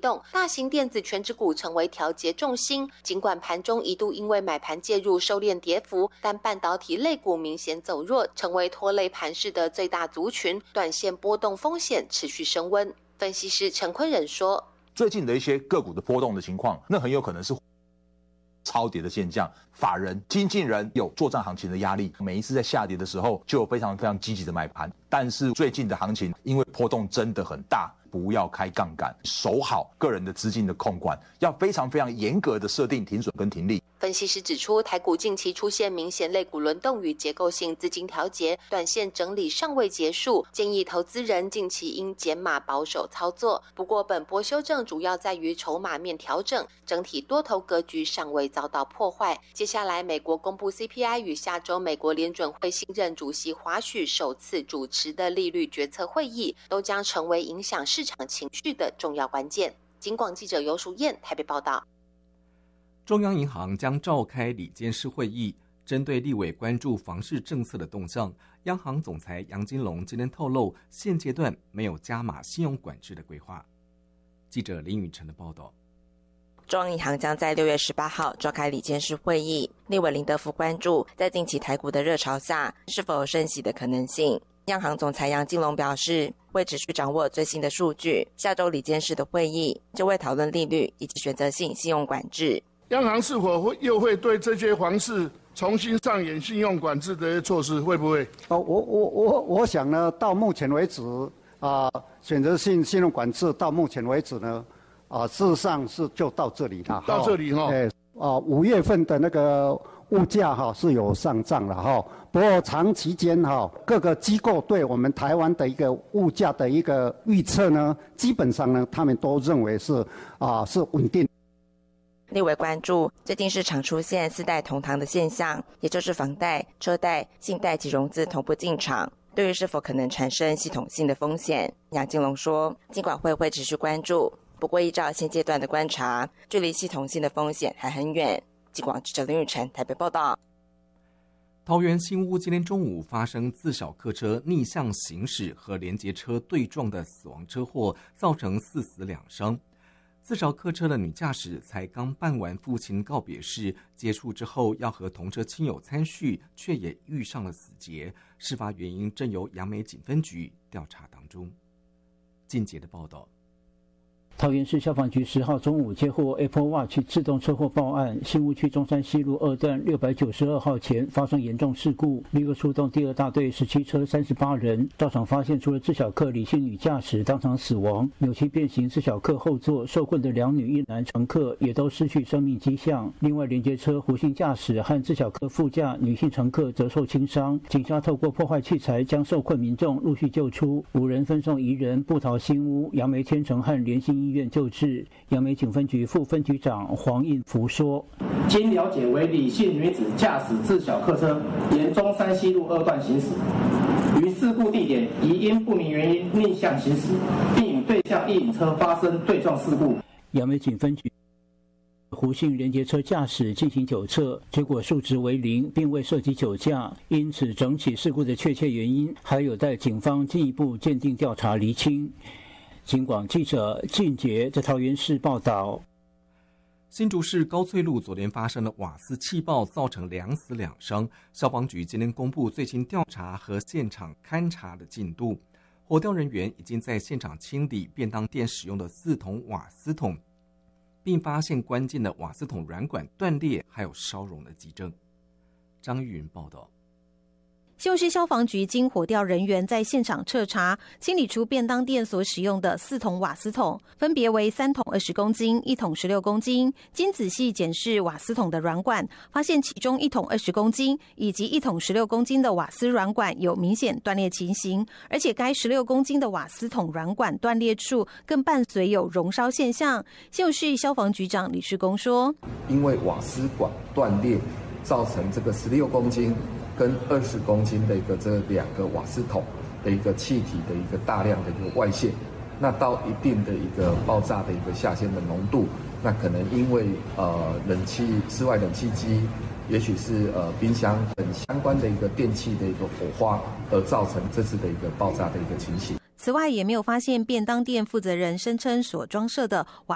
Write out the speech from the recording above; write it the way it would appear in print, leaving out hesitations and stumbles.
动，大型电子权值股成为调节重心。尽管盘中一度因为买盘介入收敛跌幅，但半导体类股明显走弱，成为拖累盘势的最大族群，短线波动风险持续升温。分析师陈坤仁说， 最近的一些个股的波动的情况，那很有可能是超跌的现象，法人、经纪人有作战行情的压力，每一次在下跌的时候就有非常积极的买盘。但是最近的行情因为波动真的很大，不要开杠杆，守好个人的资金的控管，要非常严格的设定停损跟停利。 分析师指出，台股近期出现明显类股轮动与结构性资金调节，短线整理尚未结束，建议投资人近期应减码保守操作。不过本波修正主要在于筹码面调整，整体多头格局尚未遭到破坏。接下来美国公布 CPI 与下周美国联准会新任主席华许首次主持的利率决策会议，都将成为影响市场情绪的重要关键。警广记者游淑燕台北报道。 中央银行将召开理监事会议，针对立委关注房市政策的动向，央行总裁杨金龙今天透露，现阶段没有加码信用管制的规划。记者林宇晨的报道。 中央银行将在6月18号召开理监事会议，立委林德福关注在近期台股的热潮下，是否有升息的可能性。央行总裁杨金龙表示，会持续掌握最新的数据，下周理监事的会议就会讨论利率以及选择性信用管制。 央行是否又会对这些房市重新上演信用管制的措施？会不会？ 我想呢，到目前为止选择性信用管制到目前为止呢，事实上是就到这里了。 到这里哈。 5月份的那个物价是有上涨了不过长期间各个机构对我们台湾的一个物价的一个预测呢，基本上呢，他们都认为是稳定。 立委关注最近市场出现4代同堂的现象，也就是房贷、车贷、信贷及融资同步进场，对于是否可能产生系统性的风险，杨金龙说，金管会持续关注，不过依照现阶段的观察，距离系统性的风险还很远。警广记者林宇晨台北报道。 桃园新屋今天中午发生自小客车逆向行驶和连结车对撞的死亡车祸，造成4死2伤。自小客车的女驾驶才刚办完父亲告别式，结束之后要和同车亲友参叙，却也遇上了死劫。事发原因正由杨梅警分局调查当中。靳杰的报道。 桃园市消防局10号中午接获 Apple Watch 自动车祸报案，新屋区中山西路2段692号前发生严重事故，立刻出动第2大队17车38人到场，发现除了自小客李姓女驾驶当场死亡，扭曲变形自小客后座受困的2女1男乘客也都失去生命迹象。另外连接车胡姓驾驶和自小客副驾女性乘客则受轻伤。警察透过破坏器材将受困民众陆续救出，5人分送宜人、布桃新屋、杨梅天成和联兴医院救治。杨梅警分局副分局长黄应福说， 经了解为李姓女子驾驶自小客车沿中山西路2段行驶，于事故地点疑因不明原因逆向行驶，并与对向一引车发生对撞事故。 杨梅警分局胡姓连结车驾驶进行酒测，结果数值为0，并未涉及酒驾，因此整起事故的确切原因还有待警方进一步鉴定调查厘清。警广记者靳杰在桃园市报道。 新竹市高翠路昨天发生了瓦斯气爆，造成2死2伤。消防局今天公布最新调查和现场勘查的进度，火调人员已经在现场清理便当店使用的4桶瓦斯桶，并发现关键的瓦斯桶软管断裂，还有烧熔的迹证。张玉云报道。 新竹市消防局经火调人员在现场彻查，清理出便当店所使用的4桶瓦斯桶，分别为3桶20公斤、1桶16公斤。经仔细检视瓦斯桶的软管，发现其中1桶20公斤以及1桶16公斤的瓦斯软管有明显断裂情形，而且该16公斤的瓦斯桶软管断裂处更伴随有熔烧现象。新竹市消防局长李世公说， 因为瓦斯管断裂，造成这个16公斤跟20公斤的这2个瓦斯桶的一个气体的一个大量的一个外泄，那到一定的一个爆炸的一个下限的浓度，那可能因为室外冷气机，也许是冰箱等相关的一个电器的一个火花，而造成这次的一个爆炸的一个情形。 此外，也没有发现便当店负责人声称所装设的瓦